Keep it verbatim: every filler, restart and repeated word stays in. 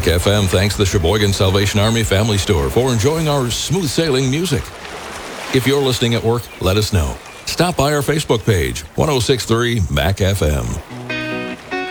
Mac F M thanks the Sheboygan Salvation Army Family Store for enjoying our smooth sailing music. If you're listening at work, let us know. Stop by our Facebook page, one oh six point three Mac F M.